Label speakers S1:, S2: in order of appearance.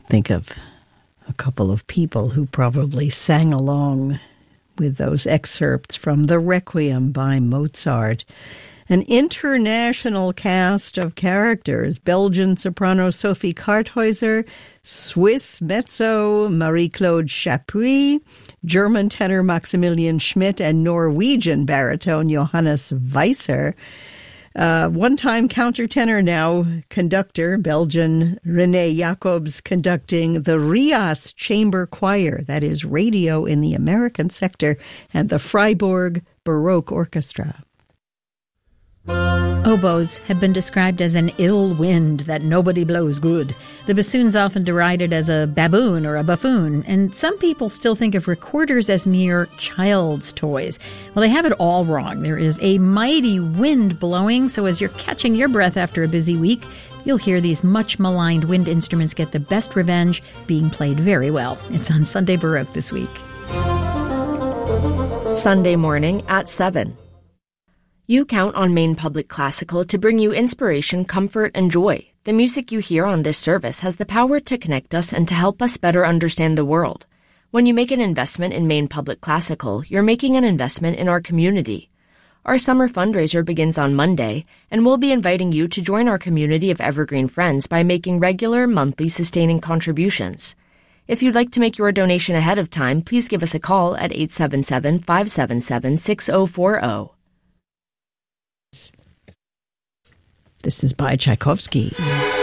S1: think of a couple of people who probably sang along with those excerpts from the Requiem by Mozart. An international cast of characters: Belgian soprano Sophie Karthäuser, Swiss mezzo Marie-Claude Chapuis, German tenor Maximilian Schmidt, and Norwegian baritone Johannes Weiser. One-time countertenor, now conductor, Belgian René Jacobs, conducting the Rias Chamber Choir, that is radio in the American sector, and the Freiburg Baroque Orchestra.
S2: Oboes have been described as an ill wind that nobody blows good. The bassoon's often derided as a baboon or a buffoon, and some people still think of recorders as mere child's toys. Well, they have it all wrong. There is a mighty wind blowing, so as you're catching your breath after a busy week, you'll hear these much maligned wind instruments get the best revenge, being played very well. It's on Sunday Baroque this week.
S3: Sunday morning at 7. You count on Maine Public Classical to bring you inspiration, comfort, and joy. The music you hear on this service has the power to connect us and to help us better understand the world. When you make an investment in Maine Public Classical, you're making an investment in our community. Our summer fundraiser begins on Monday, and we'll be inviting you to join our community of Evergreen Friends by making regular, monthly, sustaining contributions. If you'd like to make your donation ahead of time, please give us a call at 877-577-6040.
S1: This is by Tchaikovsky.